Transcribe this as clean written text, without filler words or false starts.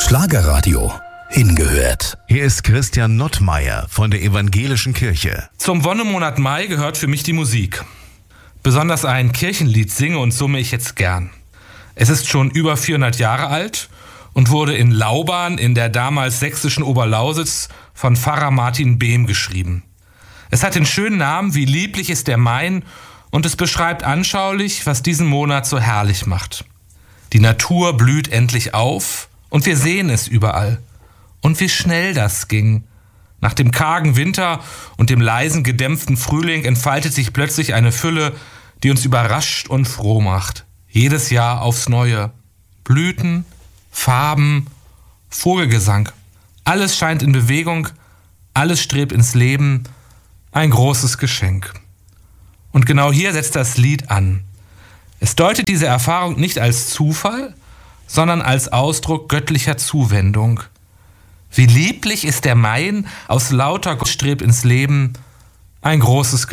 Schlagerradio. Hingehört. Hier ist Christian Nottmeier von der Evangelischen Kirche. Zum Wonnemonat Mai gehört für mich die Musik. Besonders ein Kirchenlied singe und summe ich jetzt gern. Es ist schon über 400 Jahre alt und wurde in Lauban in der damals sächsischen Oberlausitz von Pfarrer Martin Behm geschrieben. Es hat den schönen Namen Wie lieblich ist der Main und es beschreibt anschaulich, was diesen Monat so herrlich macht. Die Natur blüht endlich auf und wir sehen es überall. Und wie schnell das ging. Nach dem kargen Winter und dem leisen, gedämpften Frühling entfaltet sich plötzlich eine Fülle, die uns überrascht und froh macht. Jedes Jahr aufs Neue. Blüten, Farben, Vogelgesang. Alles scheint in Bewegung, alles strebt ins Leben. Ein großes Geschenk. Und genau hier setzt das Lied an. Es deutet diese Erfahrung nicht als Zufall, sondern als Ausdruck göttlicher Zuwendung. Wie lieblich ist der Main, aus lauter Gott strebt ins Leben, ein großes Geschenk.